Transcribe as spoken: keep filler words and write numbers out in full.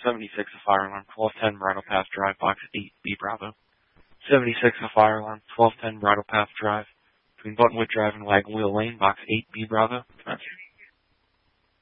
seventy-six, a fire alarm, twelve ten, Bridle Path Drive, Box eight, B Bravo. seventy-six, a fire alarm, twelve ten, Bridle Path Drive, between Buttonwood Drive and Wagon Wheel Lane, Box eight, B Bravo.